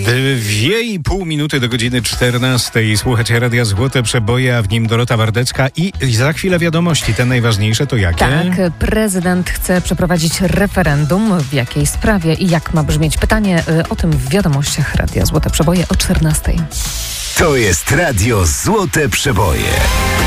2,5 minuty do godziny 14. Słuchacie Radia Złote Przeboje, a w nim Dorota Wardecka i za chwilę wiadomości. Te najważniejsze to jakie? Tak, prezydent chce przeprowadzić referendum. W jakiej sprawie i jak ma brzmieć pytanie? O tym w wiadomościach Radia Złote Przeboje o 14. To jest Radio Złote Przeboje.